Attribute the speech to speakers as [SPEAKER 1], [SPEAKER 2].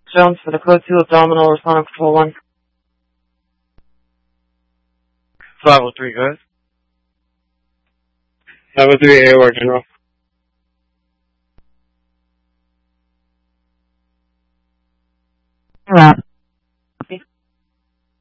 [SPEAKER 1] Jones for the Code 2 Abdominal Responding Control 1.
[SPEAKER 2] 503, go ahead.
[SPEAKER 3] 503 AOR, General.
[SPEAKER 1] Route.